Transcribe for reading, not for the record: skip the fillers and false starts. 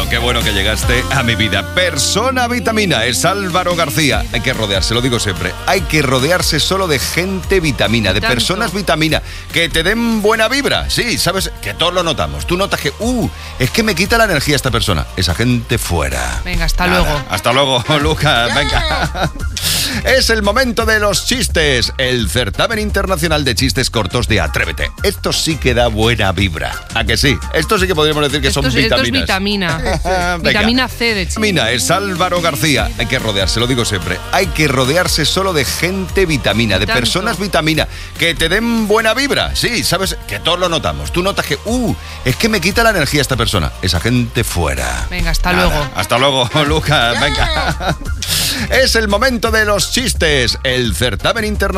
qué bueno que llegaste a mi vida. Persona vitamina, es Álvaro García. Hay que rodearse, lo digo siempre. Hay que rodearse solo de gente vitamina, de personas vitamina, que te den buena vibra. Sí, sabes que todos lo notamos. Tú notas que, es que me quita la energía esta persona. Esa gente fuera. Venga, hasta luego. Hasta luego, Lucas. Venga. Es el momento de los chistes. El certamen internacional de chistes cortos de Atrévete. Esto sí que da buena vibra. ¿A que sí? Esto sí que podríamos decir que son vitaminas. Esto es vitamina. Vitamina C de chistes. Vitamina, es Álvaro García. Hay que rodearse, lo digo siempre. Hay que rodearse solo de gente vitamina, de personas vitamina, que te den buena vibra. Sí, sabes que todos lo notamos. Tú notas que, es que me quita la energía esta persona. Esa gente fuera. Venga, hasta luego. Hasta luego, Lucas. Venga. Es el momento de los chistes. El certamen internacional